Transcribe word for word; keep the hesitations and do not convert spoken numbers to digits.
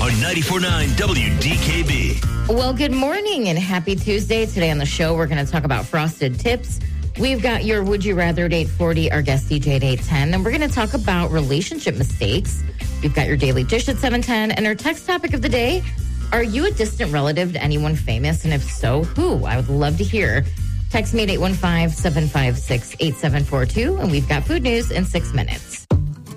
on ninety-four point nine W D K B. Well, good morning and happy Tuesday. Today on the show, we're going to talk about frosted tips. We've got your Would You Rather at eight forty, our guest D J at eight ten. Then we're going to talk about relationship mistakes. We've got your Daily Dish at seven ten. And our text topic of the day, are you a distant relative to anyone famous? And if so, who? I would love to hear. Text me at eight one five, seven five six, eight seven four two. And we've got food news in six minutes.